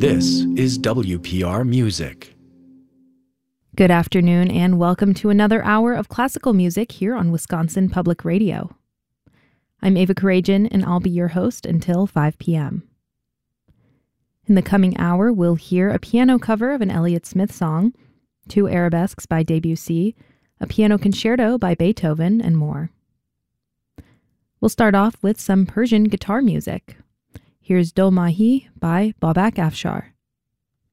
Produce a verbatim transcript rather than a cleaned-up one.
This is W P R Music. Good afternoon and welcome to another hour of classical music here on Wisconsin Public Radio. I'm Ava Karajan and I'll be your host until five p.m. In the coming hour, we'll hear a piano cover of an Elliott Smith song, two arabesques by Debussy, a piano concerto by Beethoven, and more. We'll start off with some Persian guitar music. Here's Do Mahi by Babak Afshar.